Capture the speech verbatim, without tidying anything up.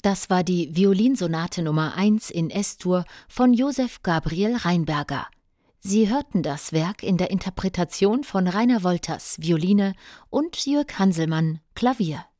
Das war die Violinsonate Nummer eins in S-Dur von Josef Gabriel Rheinberger. Sie hörten das Werk in der Interpretation von Rainer Wolters, Violine, und Jörg Hanselmann, Klavier.